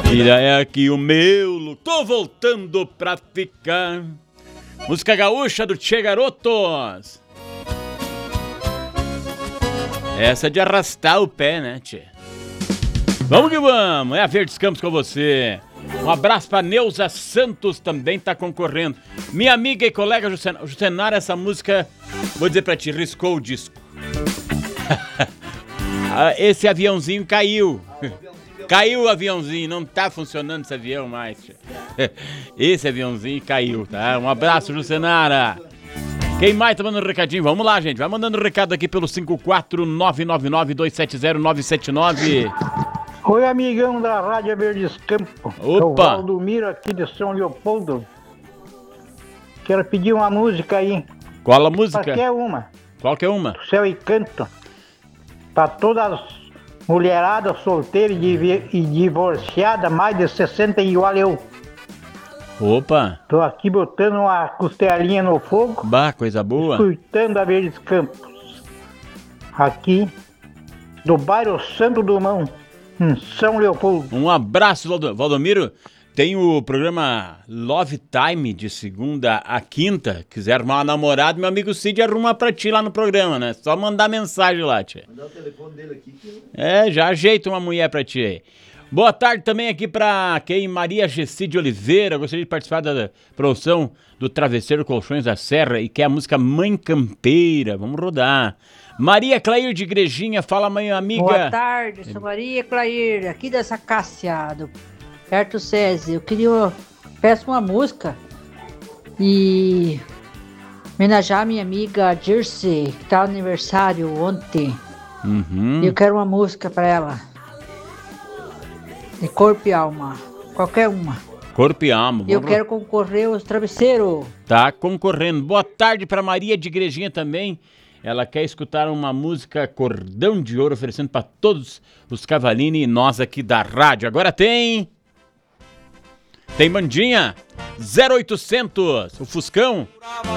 Tira aqui o meu, tô voltando pra ficar. Música gaúcha do Tchê Garotos. Essa é de arrastar o pé, né, Tchê? Vamos que vamos, é a Verdes Campos com você. Um abraço pra Neuza Santos, também tá concorrendo. Minha amiga e colega Jucenara, essa música, vou dizer pra ti, riscou o disco. Esse aviãozinho caiu. Caiu o aviãozinho, não tá funcionando esse avião mais. Esse aviãozinho caiu, tá? Um abraço, Jucenara. Quem mais tá mandando um recadinho? Vamos lá, gente. Vai mandando recado aqui pelo 54999-270-979. Oi, amigão da Rádio Verdes Campos. Opa! É o Valdomiro aqui de São Leopoldo. Quero pedir uma música aí. Qual a música? Qualquer uma. Qualquer uma. Céu e Canto. Pra todas as mulheradas solteiras e divorciadas, mais de 60 igual eu. Opa! Tô aqui botando uma costelinha no fogo. Bah, coisa boa. Escutando a Verdes Campos. Aqui do bairro Santo Dumão, em São Leopoldo. Um abraço, Valdomiro. Tem o programa Love Time de segunda a quinta. Quiser arrumar uma namorada, meu amigo Cid arruma pra ti lá no programa, né? Só mandar mensagem lá, tia. Mandar o telefone dele aqui. Já ajeita uma mulher pra ti aí. Boa tarde também aqui pra quem? Maria Gessi de Oliveira. Gostaria de participar da produção do Travesseiro Colchões da Serra e quer a música Mãe Campeira. Vamos rodar. Maria Clair de Igrejinha, fala, mãe amiga. Boa tarde, sou Maria Clair, aqui dessa Cássia, do perto do SESI. Eu peço uma música e homenagear minha amiga Dirce, que tá no aniversário ontem. Uhum. Eu quero uma música pra ela, de corpo e alma, qualquer uma. Corpo e alma. Eu quero concorrer aos travesseiros. Tá concorrendo. Boa tarde pra Maria de Igrejinha também. Ela quer escutar uma música Cordão de Ouro, oferecendo para todos os Cavalini e nós aqui da rádio. Agora tem bandinha 0800, o Fuscão.